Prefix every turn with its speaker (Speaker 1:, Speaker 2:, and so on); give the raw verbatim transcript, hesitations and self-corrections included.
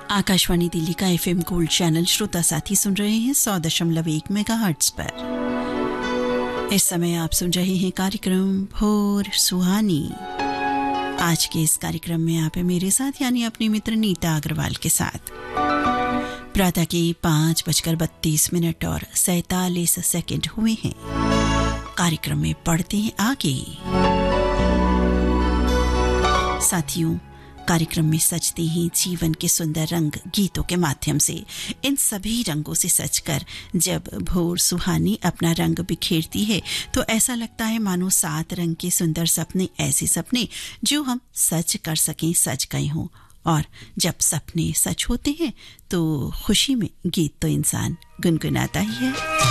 Speaker 1: आकाशवाणी दिल्ली का FM gold channel श्रोता साथी सुन रहे हैं सौ दशमलव एक मेगाहर्ट्ज पर। इस समय आप सुन रहे हैं कार्यक्रम भोर सुहानी। आज के इस कार्यक्रम में आप है मेरे साथ यानी अपनी मित्र नीता अग्रवाल के साथ। प्रातः के पांच बजकर बत्तीस मिनट और सैतालीस सेकंड हुए हैं। कार्यक्रम में पढ़ते हैं आगे। साथियों, कार्यक्रम में सजते हैं जीवन के सुंदर रंग गीतों के माध्यम से। इन सभी रंगों से सजकर जब भोर सुहानी अपना रंग बिखेरती है तो ऐसा लगता है मानो सात रंग के सुंदर सपने, ऐसे सपने जो हम सच कर सकें, सच गए हों। और जब सपने सच होते हैं तो खुशी में गीत तो इंसान गुनगुनाता ही है।